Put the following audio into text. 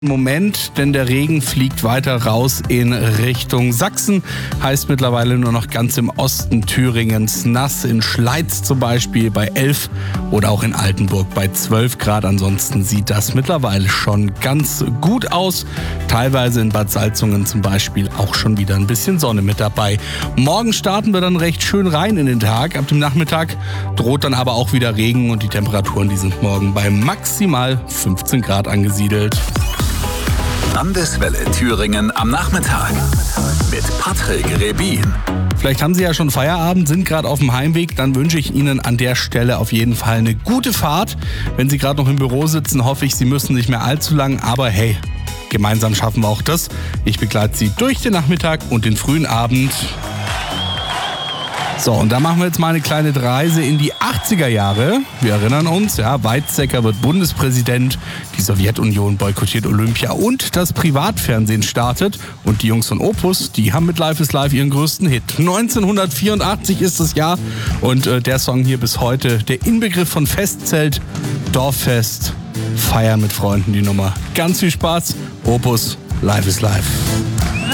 Moment, denn der Regen fliegt weiter raus in Richtung Sachsen. Heißt mittlerweile nur noch ganz im Osten Thüringens nass, in Schleiz zum Beispiel bei 11 oder auch in Altenburg bei 12 Grad. Ansonsten sieht das mittlerweile schon ganz gut aus. Teilweise in Bad Salzungen zum Beispiel auch schon wieder ein bisschen Sonne mit dabei. Morgen starten wir dann recht schön rein in den Tag. Ab dem Nachmittag droht dann aber auch wieder Regen und die Temperaturen, die sind morgen bei maximal 15 Grad angesiedelt. Landeswelle Thüringen am Nachmittag mit Patrick Rebin. Vielleicht haben Sie ja schon Feierabend, sind gerade auf dem Heimweg, dann wünsche ich Ihnen an der Stelle auf jeden Fall eine gute Fahrt. Wenn Sie gerade noch im Büro sitzen, hoffe ich, Sie müssen nicht mehr allzu lang, aber hey, gemeinsam schaffen wir auch das. Ich begleite Sie durch den Nachmittag und den frühen Abend. So, und da machen wir jetzt mal eine kleine Reise in die 80er Jahre. Wir erinnern uns, ja, Weizsäcker wird Bundespräsident, die Sowjetunion boykottiert Olympia und das Privatfernsehen startet. Und die Jungs von Opus, die haben mit Life is Life ihren größten Hit. 1984 ist das Jahr und der Song hier bis heute, der Inbegriff von Festzelt, Dorffest, Feiern mit Freunden, die Nummer. Ganz viel Spaß, Opus, Life is Life.